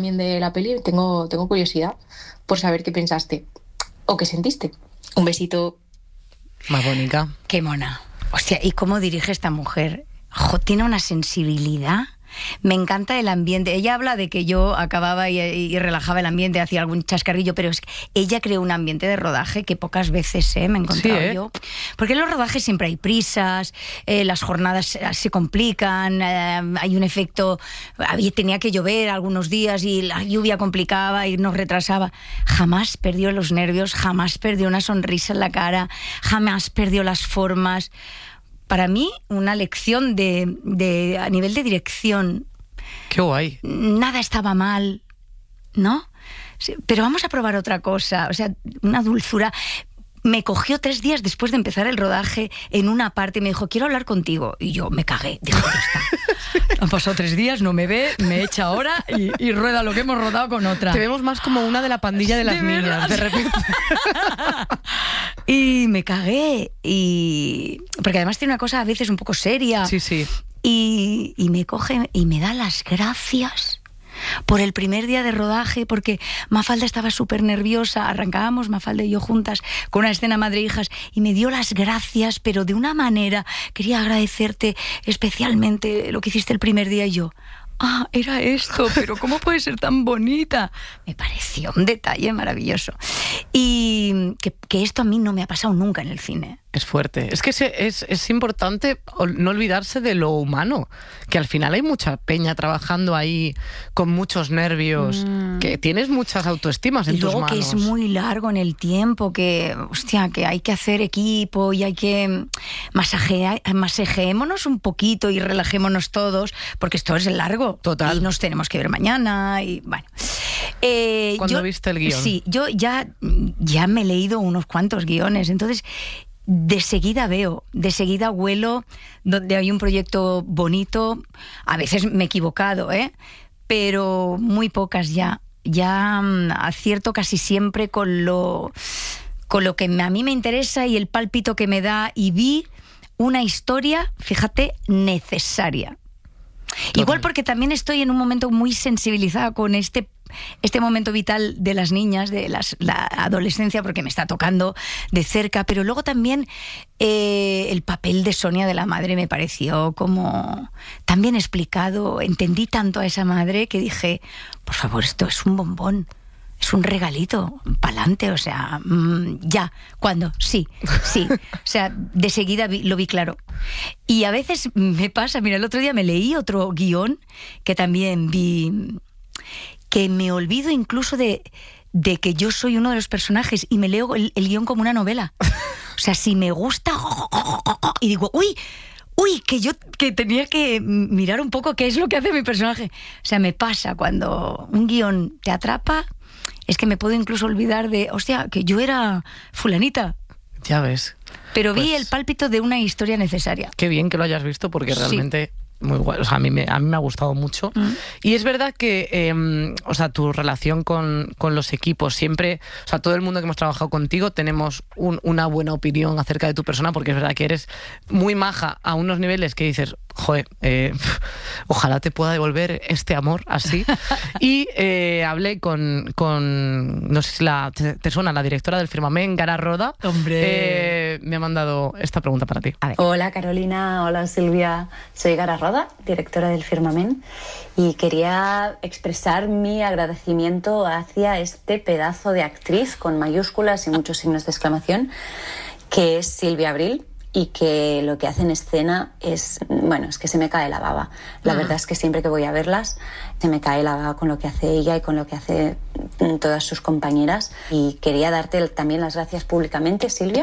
también de la peli, tengo curiosidad por saber qué pensaste o qué sentiste. Un besito. Más bonita. Qué mona. Hostia, ¿y cómo dirige esta mujer? Tiene una sensibilidad. Me encanta el ambiente. Ella habla de que yo acababa y relajaba el ambiente, hacía algún chascarrillo, pero es que ella creó un ambiente de rodaje que pocas veces me he encontrado yo. Porque en los rodajes siempre hay prisas, las jornadas se complican, hay un efecto... Tenía que llover algunos días y la lluvia complicaba y nos retrasaba. Jamás perdió los nervios, jamás perdió una sonrisa en la cara, jamás perdió las formas... Para mí, una lección a nivel de dirección. ¡Qué guay! Nada estaba mal, ¿no? Sí, pero vamos a probar otra cosa. O sea, una dulzura. Me cogió 3 días después de empezar el rodaje en una parte y me dijo, quiero hablar contigo. Y yo me cagué. Digo, ya está. Han pasado 3 días, no me ve, me echa ahora y rueda lo que hemos rodado con otra. Te vemos más como una de la pandilla de las niñas, de repente. Y me cagué. Porque además tiene una cosa a veces un poco seria. Sí, sí. Y me coge y me da las gracias por el primer día de rodaje, porque Mafalda estaba súper nerviosa, arrancábamos Mafalda y yo juntas con una escena madre e hijas, y me dio las gracias, pero de una manera, quería agradecerte especialmente lo que hiciste el primer día, y yo, era esto, pero ¿cómo puede ser tan bonita? Me pareció un detalle maravilloso. Y que esto a mí no me ha pasado nunca en el cine. Es fuerte. Es que es importante no olvidarse de lo humano, que al final hay mucha peña trabajando ahí con muchos nervios, que tienes muchas autoestimas en tus manos. Y luego que es muy largo en el tiempo, que hay que hacer equipo y hay que masajeémonos un poquito y relajémonos todos, porque esto es largo. Total. Y nos tenemos que ver mañana y bueno. ¿Cuándo viste el guión? Sí, yo ya me he leído unos cuantos guiones, entonces... De seguida huelo donde hay un proyecto bonito. A veces me he equivocado, pero muy pocas ya. Ya acierto casi siempre con lo que a mí me interesa y el pálpito que me da. Y vi una historia, fíjate, necesaria. Total. Igual porque también estoy en un momento muy sensibilizada con este momento vital de las niñas, de la adolescencia, porque me está tocando de cerca, pero luego también el papel de Sonia, de la madre, me pareció como tan bien explicado. Entendí tanto a esa madre que dije, por favor, esto es un bombón, es un regalito, pa'lante, o sea, ya, ¿cuándo? Sí, o sea, de seguida lo vi claro. Y a veces me pasa, mira, el otro día me leí otro guión que también vi, que me olvido incluso de que yo soy uno de los personajes y me leo el guión como una novela. O sea, si me gusta y digo, uy, que tenía que mirar un poco qué es lo que hace mi personaje. O sea, me pasa cuando un guión te atrapa, es que me puedo incluso olvidar de, hostia, que yo era fulanita. Ya ves. Pero vi el pálpito de una historia necesaria. Qué bien que lo hayas visto, porque realmente... Sí. Muy guay, o sea, a mí me ha gustado mucho. Y es verdad que o sea, tu relación con los equipos siempre, o sea, todo el mundo que hemos trabajado contigo tenemos una buena opinión acerca de tu persona, porque es verdad que eres muy maja a unos niveles que dices, joder, ojalá te pueda devolver este amor así. Y hablé con no sé si te suena, la directora del Firmament, Gara Roda. Hombre, me ha mandado esta pregunta para ti. Hola Carolina, hola Silvia, soy Gara Roda, directora del Firmament, y quería expresar mi agradecimiento hacia este pedazo de actriz con mayúsculas y muchos signos de exclamación, que es Silvia Abril, y que lo que hace en escena es que se me cae la baba. La verdad es que siempre que voy a verlas se me cae la baba con lo que hace ella y con lo que hace todas sus compañeras. Y quería darte también las gracias públicamente, Silvia,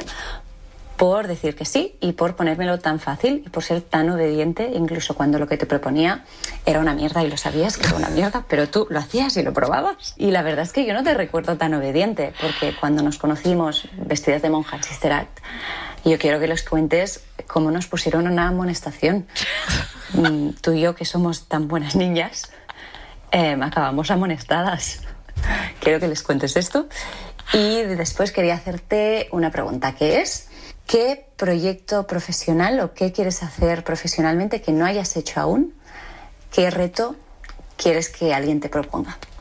por decir que sí y por ponérmelo tan fácil y por ser tan obediente, incluso cuando lo que te proponía era una mierda y lo sabías que era una mierda, pero tú lo hacías y lo probabas. Y la verdad es que yo no te recuerdo tan obediente, porque cuando nos conocimos vestidas de monja en Sister Act, yo quiero que les cuentes cómo nos pusieron una amonestación. Tú y yo, que somos tan buenas niñas, acabamos amonestadas. Quiero que les cuentes esto. Y después quería hacerte una pregunta, que es: ¿qué proyecto profesional o qué quieres hacer profesionalmente que no hayas hecho aún? ¿Qué reto quieres que alguien te proponga?